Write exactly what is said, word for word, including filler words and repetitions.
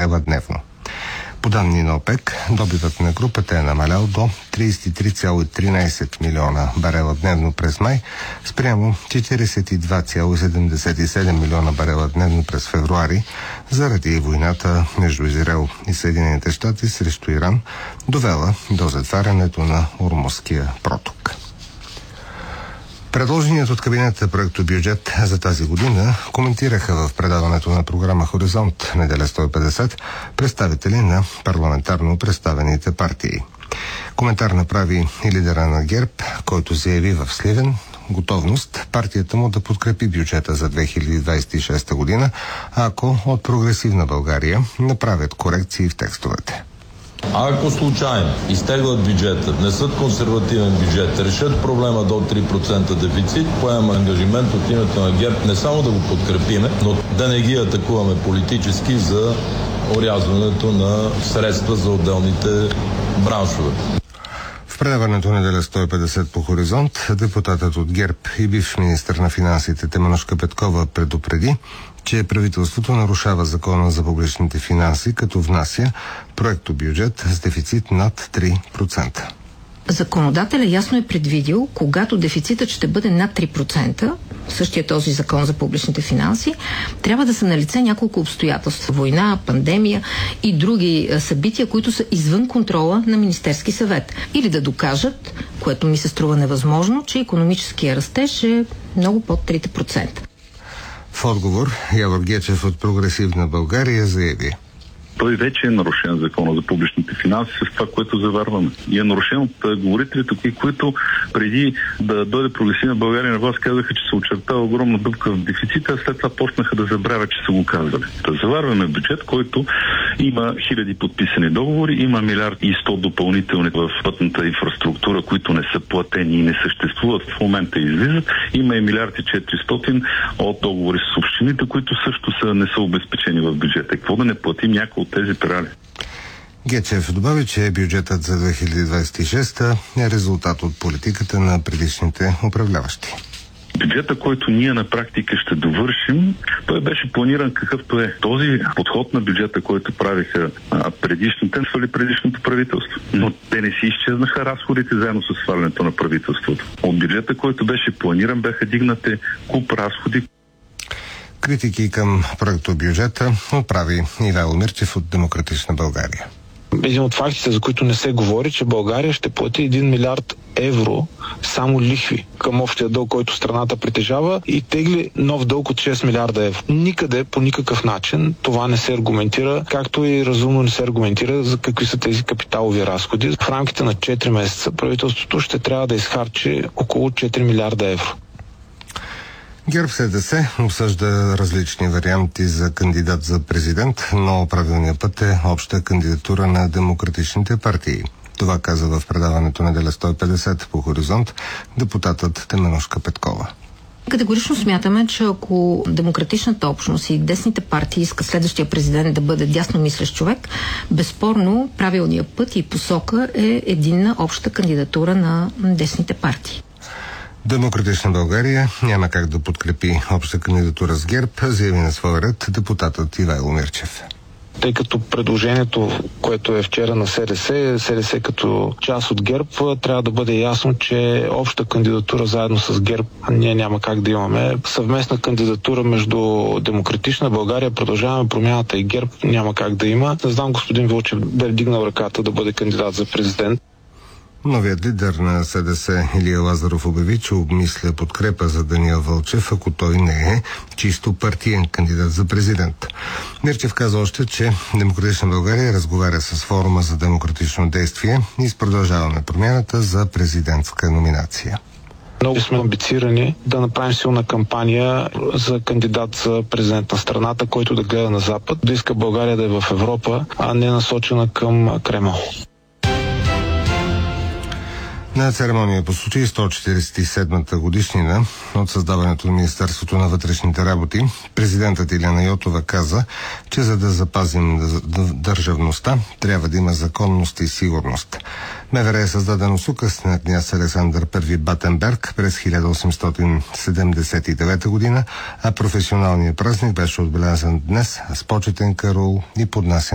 барела дневно. По данни на ОПЕК, добивът на групата е намалял до тридесет и три цяло тринадесет милиона барела дневно през май, спрямо четиридесет и два цяло седемдесет и седем милиона барела дневно през февруари, заради войната между Израел и Съединените щати срещу Иран, довела до затварянето на Ормузския проток. Предложеният от кабинета проектобюджет за тази година коментираха в предаването на програма Хоризонт неделя сто и петдесет представители на парламентарно представените партии. Коментар направи и лидера на ГЕРБ, който заяви в Сливен готовност партията му да подкрепи бюджета за две хиляди двадесет и шеста година, ако от Прогресивна България направят корекции в текстовете. А ако случайно изтеглят бюджета, внесат консервативен бюджет, решат проблема до три процента дефицит, поемам ангажимент от името на ГЕРБ не само да го подкрепиме, но да не ги атакуваме политически за орязването на средства за отделните браншове. В предаването неделя сто и петдесет по Хоризонт, депутатът от ГЕРБ и бивш министър на финансите Теменужка Петкова предупреди, че правителството нарушава закона за публичните финанси, като внася проектобюджет с дефицит над три процента. Законодателят ясно е предвидил, когато дефицитът ще бъде над три процента, същия този закон за публичните финанси, трябва да са налице няколко обстоятелства. Война, пандемия и други събития, които са извън контрола на Министерски съвет. Или да докажат, което ми се струва невъзможно, че икономическия растеж е много под три процента. В отговор Явор Гечев от Прогресивна България заяви: той вече е нарушен закона за публичните финанси с това, което заварваме. И е нарушен от говорителите, които преди да дойде Прогресивна България на власт казаха, че се очертава огромна дупка в дефицита, а след това почнаха да забравят, че са го казвали. Да заварваме бюджет, който има хиляди подписани договори, има милиард и сто допълнителни в пътната инфраструктура, които не са платени и не съществуват, в момента излизат. Има и милиард и четиристотин от договори с общините, които също са, не са обезпечени в бюджета. Какво да не платим някой от тези перали? Гечев добави, че бюджетът за две хиляди двадесет и шеста е резултат от политиката на предишните управляващи. Бюджета, който ние на практика ще довършим, той беше планиран какъвто е. Този подход на бюджета, който правиха предишните, свали предишното правителство. Но те не си изчезнаха разходите заедно с свалянето на правителството. От бюджета, който беше планиран, бяха дигнати куп разходи. Критики към проектобюджета отправи Ивайло Мирчев от Демократична България. Един от фактите, за които не се говори, че България ще плати един милиард евро само лихви към общия дълг, който страната притежава, и тегли нов дълг от шест милиарда евро. Никъде, по никакъв начин това не се аргументира, както и разумно не се аргументира за какви са тези капиталови разходи. В рамките на четири месеца правителството ще трябва да изхарчи около четири милиарда евро. ГЕРБ-СДС обсъжда различни варианти за кандидат за президент, но правилният път е обща кандидатура на демократичните партии. Това каза в предаването неделя сто и петдесет по Хоризонт депутатът Теменужка Петкова. Категорично смятаме, че ако демократичната общност и десните партии искат следващия президент да бъде дясно мислещ човек, безспорно правилният път и посока е единна обща кандидатура на десните партии. Демократична България няма как да подкрепи обща кандидатура с ГЕРБ, заяви на своя ред депутатът Ивайло Мирчев. Тъй като предложението, което е вчера на СДС, СДС като част от ГЕРБ, трябва да бъде ясно, че обща кандидатура заедно с ГЕРБ ние няма как да имаме. Съвместна кандидатура между Демократична България, Продължаваме промяната и ГЕРБ няма как да има. Не знам господин Вълчев да е вдигнал ръката да бъде кандидат за президент. Новият лидер на СДС Илия Лазаров обяви, че обмисля подкрепа за Даниел Вълчев, ако той не е чисто партиен кандидат за президент. Мирчев каза още, че Демократична България разговаря с форума за демократично действие и с Продължаваме промяната за президентска номинация. Много сме амбицирани да направим силна кампания за кандидат за президент на страната, който да гледа на Запад, да иска България да е в Европа, а не насочена към Кремъл. На церемония по случай сто четиридесет и седмата годишнина от създаването на Министерството на вътрешните работи, президентът Илияна Йотова каза, че за да запазим държавността, трябва да има законност и сигурност. МВР е създадено с указ на княз Александър Първи Батенберг през хиляда осемстотин седемдесет и девета година, а професионалният празник беше отбелязан днес с почетен караул и поднасяне